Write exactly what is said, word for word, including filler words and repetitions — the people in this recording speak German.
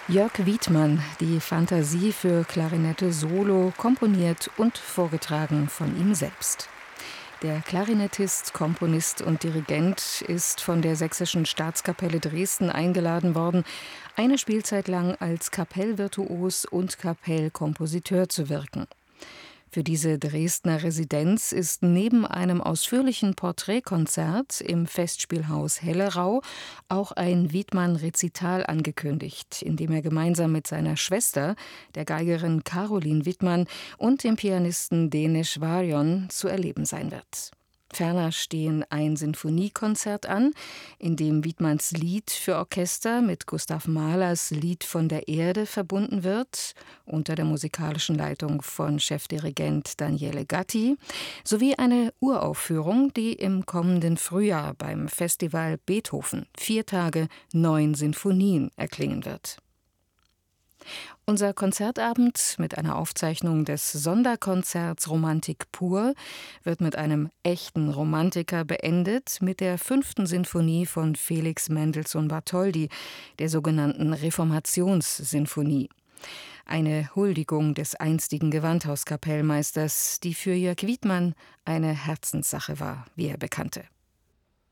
Jörg Wiedmann, die Fantasie für Klarinette Solo, komponiert und vorgetragen von ihm selbst. Der Klarinettist, Komponist und Dirigent ist von der Sächsischen Staatskapelle Dresden eingeladen worden, eine Spielzeit lang als Kapellvirtuos und Kapellkompositeur zu wirken. Für diese Dresdner Residenz ist neben einem ausführlichen Porträtkonzert im Festspielhaus Hellerau auch ein Wiedmann-Rezital angekündigt, in dem er gemeinsam mit seiner Schwester, der Geigerin Caroline Wiedmann, und dem Pianisten Denis Varion zu erleben sein wird. Ferner stehen ein Sinfoniekonzert an, in dem Wiedmanns Lied für Orchester mit Gustav Mahlers Lied von der Erde verbunden wird, unter der musikalischen Leitung von Chefdirigent Daniele Gatti, sowie eine Uraufführung, die im kommenden Frühjahr beim Festival Beethoven vier Tage neun Sinfonien erklingen wird. Unser Konzertabend mit einer Aufzeichnung des Sonderkonzerts Romantik pur wird mit einem echten Romantiker beendet, mit der fünften Sinfonie von Felix Mendelssohn Bartholdy, der sogenannten Reformationssinfonie. Eine Huldigung des einstigen Gewandhauskapellmeisters, die für Jörg Wiedmann eine Herzenssache war, wie er bekannte.